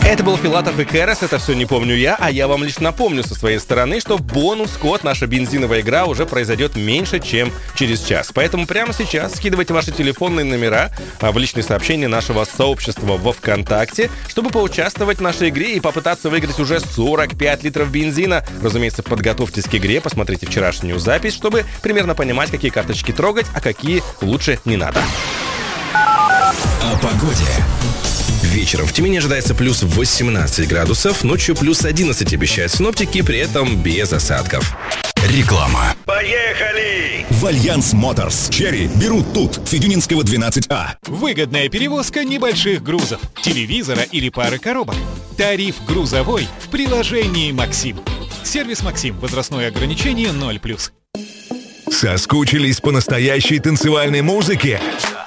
Это был Филатов и Кэрос, это все не помню я, а я вам лишь напомню со своей стороны, что бонус-код наша бензиновая игра уже произойдет меньше, чем через час. Поэтому прямо сейчас скидывайте ваши телефонные номера в личные сообщения нашего сообщества во ВКонтакте, чтобы поучаствовать в нашей игре и попытаться выиграть уже 45 литров бензина. Разумеется, подготовьтесь к игре, посмотрите вчерашнюю запись, чтобы примерно понимать, какие карточки трогать, а какие лучше не надо. О погоде. Вечером в Тюмени ожидается плюс 18 градусов, ночью плюс 11 обещают синоптики, при этом без осадков. Реклама. Поехали! В Альянс Моторс Черри берут тут, Федюнинского 12А. Выгодная перевозка небольших грузов, телевизора или пары коробок. Тариф грузовой в приложении «Максим». Сервис «Максим». Возрастное ограничение 0+. Соскучились по настоящей танцевальной музыке?